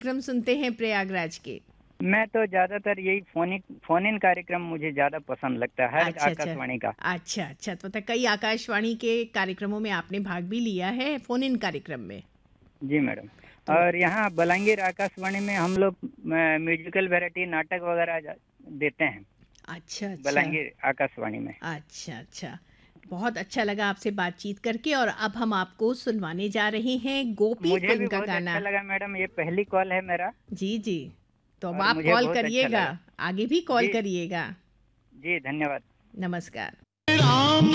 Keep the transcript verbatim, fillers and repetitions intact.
कार्यक्रम सुनते हैं प्रयागराज के? मैं तो ज्यादातर यही फोन फोन इन कार्यक्रम मुझे ज्यादा पसंद लगता है, हर अच्छा, अच्छा। आकाशवाणी का। अच्छा, अच्छा, तो त कई आकाशवाणी के कार्यक्रमों में आपने भाग भी लिया है, फ़ोन इन कार्यक्रम में? जी मैडम। तो और यहाँ बलांगीर आकाशवाणी में हम लोग अ, म्यूजिकल वैरायटी नाटक वगैरह जा- देते हैं, अच्छा, अच्छा। बलांगीर आकाशवाणी में। अच्छा, अच्छा। बहुत अच्छा लगा आपसे बातचीत करके और अब हम आपको सुनवाने जा रहे हैं गोपी मुझे फ़िल्म भी का बहुत अच्छा गाना। लगा मैडम, ये पहली कॉल है मेरा। जी, जी। तो अब और आप मुझे कॉल बहुत अच्छा करिएगा, लगा। आगे भी कॉल जी। करिएगा। जी धन्यवाद। नमस्कार।